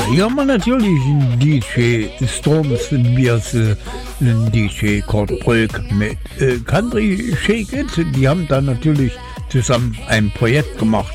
hier haben wir natürlich einen DJ Storms, wie es DJ Kurt Brück mit Country Shake It. Die haben da natürlich zusammen ein Projekt gemacht.